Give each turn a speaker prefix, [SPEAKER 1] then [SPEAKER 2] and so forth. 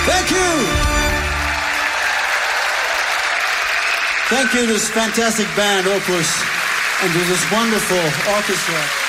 [SPEAKER 1] Thank you. Thank you to this fantastic band, Opus, and to this wonderful orchestra.